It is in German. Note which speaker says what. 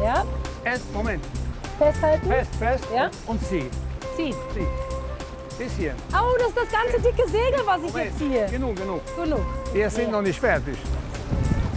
Speaker 1: Ja.
Speaker 2: Moment.
Speaker 1: Festhalten.
Speaker 2: Fest.
Speaker 1: Ja.
Speaker 2: Und zieh.
Speaker 1: Ziehen.
Speaker 2: Zieh. Bis hier.
Speaker 1: Oh, das ist das ganze dicke Segel, was ich
Speaker 2: Moment.
Speaker 1: jetzt ziehe.
Speaker 2: Genug.
Speaker 1: Genug.
Speaker 2: Wir sind noch nicht fertig.